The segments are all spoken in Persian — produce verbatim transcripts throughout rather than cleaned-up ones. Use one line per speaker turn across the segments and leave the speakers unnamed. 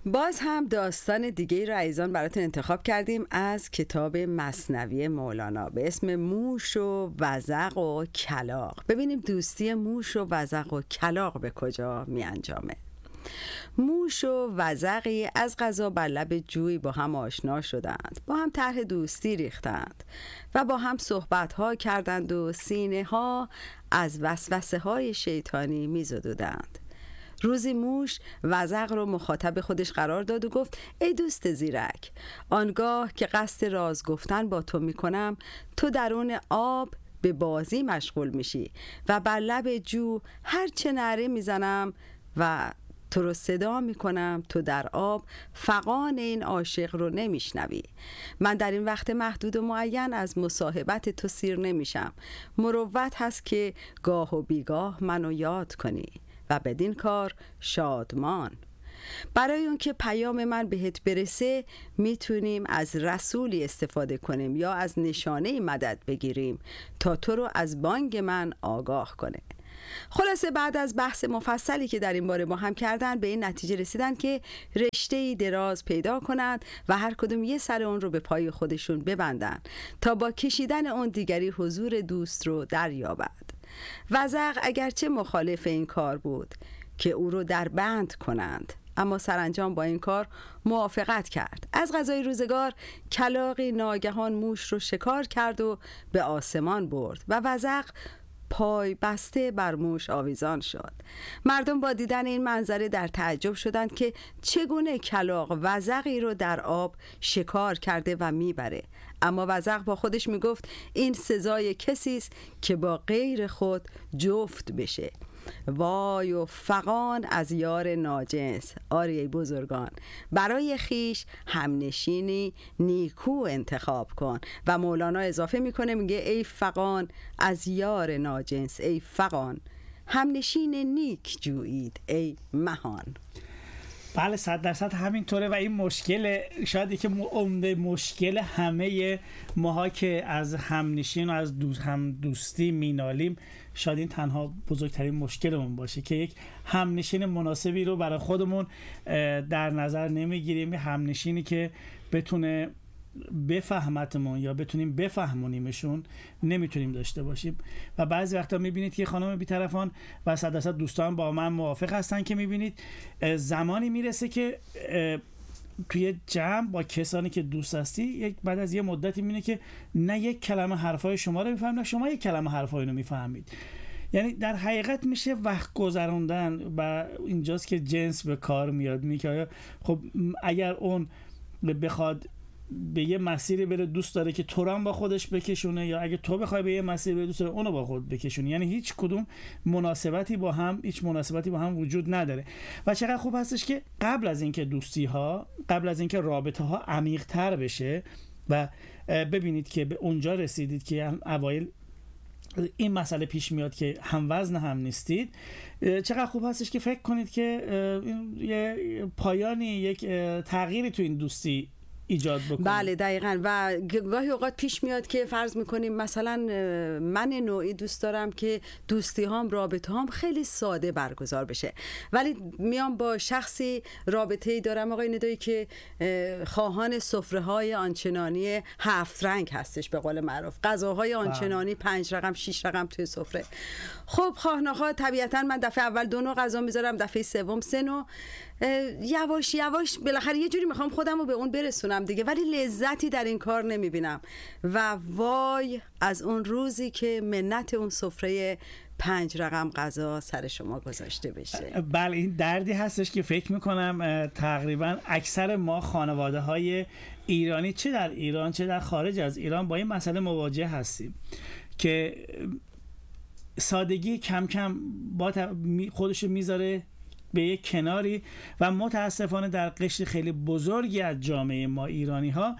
باز هم داستان دیگه را ایزان براتون انتخاب کردیم از کتاب مثنوی مولانا به اسم موش و وزغ و کلاغ. ببینیم دوستی موش و وزغ و کلاغ به کجا می انجامه. موش و وزغی از قضا بر لب جوی با هم آشنا شدند، با هم طرح دوستی ریختند و با هم صحبت ها کردند و سینه ها از وسوسه های شیطانی می زدودند. روزی موش وزغ رو مخاطب خودش قرار داد و گفت: ای دوست زیرک، آنگاه که قصد راز گفتن با تو می کنم، تو درون آب به بازی مشغول میشی و بر لب جو هر چه نعره میزنم و تو رو صدا میکنم، تو در آب فغان این عاشق رو نمیشنوی. من در این وقت محدود و معین از مصاحبت تو سیر نمیشم. مروت هست که گاه و بیگاه منو یاد کنی و بدین کار شادمان. برای اون که پیام من بهت برسه میتونیم از رسولی استفاده کنیم یا از نشانه مدد بگیریم تا تو رو از بانگ من آگاه کنه. خلاصه بعد از بحث مفصلی که در این باره با هم کردن به این نتیجه رسیدن که رشته‌ای دراز پیدا کنند و هر کدوم یه سر اون رو به پای خودشون ببندن تا با کشیدن اون دیگری حضور دوست رو دریابد. وزغ اگرچه مخالف این کار بود که او رو در بند کنند، اما سرانجام با این کار موافقت کرد. از قضای روزگار کلاغی ناگهان موش رو شکار کرد و به آسمان برد و وزغ پای بسته بر موش آویزان شد. مردم با دیدن این منظره در تعجب شدند که چگونه کلاغ وزغی رو در آب شکار کرده و میبره. اما وزغ با خودش میگفت این سزای کسی است که با غیر خود جفت بشه. وای و فغان از یار ناجنس. آری بزرگان، برای خیش همنشینی نیکو انتخاب کن. و مولانا اضافه میکنه میگه ای فغان از یار ناجنس، ای فغان همنشین نیک جویید ای مهان.
بله صد درصد همینطوره و این مشکل شاید یکی عمده مشکل همه ماها که از همنشین و از دوست هم دوستی مینالیم، شاید این تنها بزرگترین مشکلمون باشه که یک همنشین مناسبی رو برای خودمون در نظر نمیگیریم. همنشینی که بتونه بفهمتمون یا بتونیم بفهمونیمشون نمیتونیم داشته باشیم. و بعضی وقتا میبینید که خانم بی‌طرفان و صد درصد دوستان با من موافق هستن که میبینید زمانی میرسه که توی جمع با کسانی که دوست هستی یک بعد از یه مدتی میبینه که نه یک کلمه حرفای شما رو میفهمید نه شما یک کلمه حرفای رو میفهمید. یعنی در حقیقت میشه وقت گذروندن و اینجاست که جنس به کار میاد. میگه خب اگر اون بخواد به یه مسیری بره دوست داره که تو رو هم با خودش بکشونه، یا اگه تو بخوای به یه مسیری بره دوست داره اونو با خود بکشونه، یعنی هیچ کدوم مناسبتی با هم هیچ مناسبتی با هم وجود نداره. و چقدر خوب هستش که قبل از اینکه دوستی ها قبل از اینکه رابطه ها عمیق تر بشه و ببینید که به اونجا رسیدید که اوایل این مسئله پیش میاد که هم وزن هم نیستید، چقدر خوب هستش که فکر کنید که یه پایانی یک تغییری تو این دوستی ایجاد بکنیم.
بله دقیقاً. و گاهی اوقات پیش میاد که فرض میکنیم مثلا من نوعی دوست دارم که دوستی هام رابطه هام خیلی ساده برگزار بشه، ولی میام با شخصی رابطه ای دارم آقای ندایی که خواهان سفره های آنچنانی هفت رنگ هستش به قول معروف، غذاهای آنچنانی پنج رقم شش رقم توی سفره. خب خواه نخواه طبیعتاً من دفعه اول دو نوع غذا میذارم، دفعه سوم سه نوع، یواش یواش بالاخره یه جوری میخوام خودم رو به اون برسونم دیگه، ولی لذتی در این کار نمیبینم. و وای از اون روزی که منت اون سفره پنج رقم غذا سر شما گذاشته بشه.
بله این دردی هستش که فکر میکنم تقریبا اکثر ما خانواده های ایرانی چه در ایران چه در خارج از ایران با این مسئله مواجه هستیم که سادگی کم کم با خودش میذاره به یک کناری و متاسفانه در قشر خیلی بزرگی از جامعه ما ایرانی ها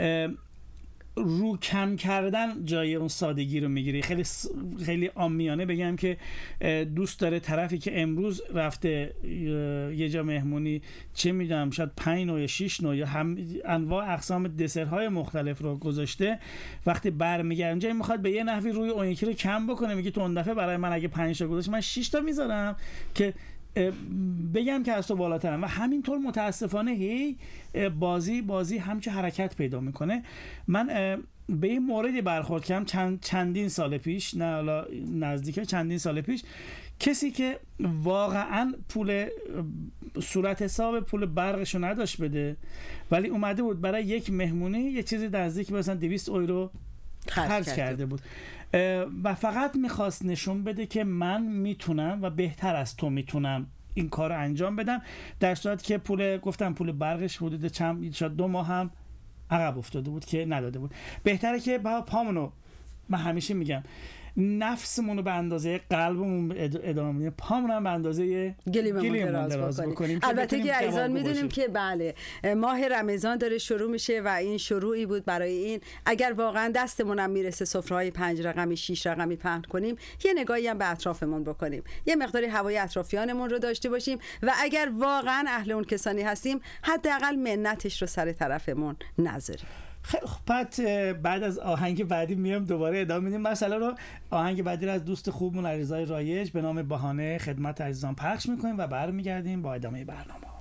رو کم کردن جای اون سادگی رو میگیره. خیلی خیلی عامیانه بگم که دوست داره طرفی که امروز رفته یه جا مهمونی چه میدونم شاید پنج نوع یا شش نوع یا هم انواع اقسام دسرهای مختلف رو گذاشته، وقتی برمیگرده اونجا میخواد به یه نحوی روی اون یکی رو کم بکنه، میگه تو اون دفعه برای من اگه پنج تا گذاشت من شش تا میذارم که بگم که از تو بالاترم و همینطور متاسفانه هی بازی بازی همچه حرکت پیدا میکنه. من به این موردی برخورد کردم چند چندین سال پیش، نه حالا نزدیک چندین سال پیش، کسی که واقعا پول صورت حساب پول برقشو نداشت بده، ولی اومده بود برای یک مهمونی یه چیزی نزدیک مثلا دویست یورو خرج کرده بود و فقط میخواست نشون بده که من میتونم و بهتر از تو میتونم این کار رو انجام بدم، در صورتی که پول گفتم پول برقش حدود چند شاید دو ماه هم عقب افتاده بود که نداده بود. بهتره که با پامونو، من همیشه میگم نفسمون رو به اندازه قلبمون ادامه بدیم، پامون هم به اندازه
گلیممون دراز بکنیم, بکنیم. البته که عزیزان میدونیم که بله ماه رمضان داره شروع میشه و این شروعی بود برای این اگر واقعا دستمون هم میرسه سفره‌های پنج رقمی شش رقمی پهن کنیم، یه نگاهی هم به اطرافمون بکنیم، یه مقداری هوای اطرافیانمون رو داشته باشیم و اگر واقعا اهل اون کسانی هستیم حداقل منتش رو سر طرفمون نذاریم.
خیلی بعد بعد از آهنگ بعدی میام دوباره ادامه میدیم مسئله رو. آهنگ بعدی رو از دوست خوبمون علیرضا رایج به نام بهانه خدمت عزیزان پخش میکنیم و برمیگردیم با ادامه برنامه.